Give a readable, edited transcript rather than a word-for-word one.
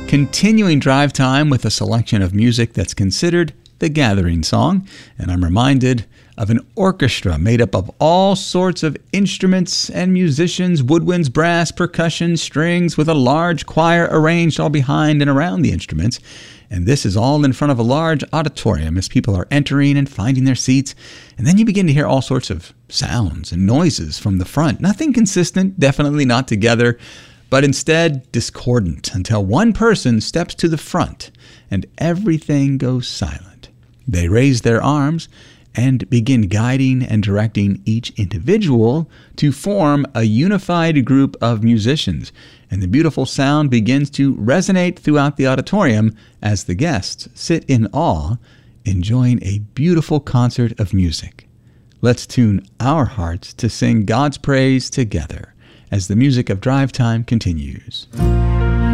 Continuing drive time with a selection of music that's considered the gathering song, and I'm reminded of an orchestra made up of all sorts of instruments and musicians, woodwinds, brass, percussion, strings, with a large choir arranged all behind and around the instruments. And this is all in front of a large auditorium as people are entering and finding their seats. And then you begin to hear all sorts of sounds and noises from the front. Nothing consistent, definitely not together, but instead discordant, until one person steps to the front and everything goes silent. They raise their arms and begin guiding and directing each individual to form a unified group of musicians. And the beautiful sound begins to resonate throughout the auditorium as the guests sit in awe, enjoying a beautiful concert of music. Let's tune our hearts to sing God's praise together as the music of drive time continues.